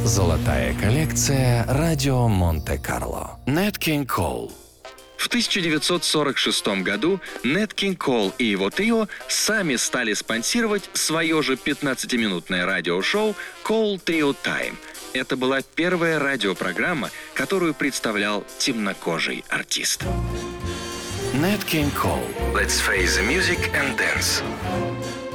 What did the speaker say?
Золотая коллекция «Радио Монте-Карло». Нэт Кинг Кол. В 1946 году Нэт Кинг Кол и его трио сами стали спонсировать свое же 15-минутное радиошоу «Кол Трио Тайм». Это была первая радиопрограмма, которую представлял темнокожий артист. Нэт Кинг Кол. Let's face the music and dance.